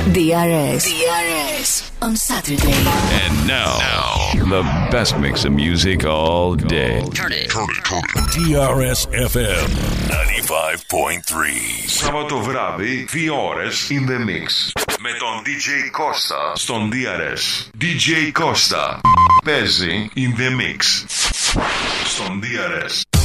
DRS on Saturday. And now, the best mix of music all day. Turn it. DRS FM 95.3. Σάββατο βράδυ, 2 ώρες in the mix. Με τον DJ Costa στον DRS. DJ Costa παίζει in the mix στον DRS.